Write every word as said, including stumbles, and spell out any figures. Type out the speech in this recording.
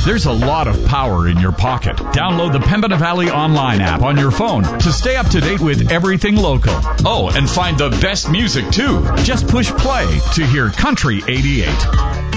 There's a lot of power in your pocket. Download the Pembina Valley Online app on your phone to stay up to date with everything local. Oh, and find the best music, too. Just push play to hear Country eighty-eight.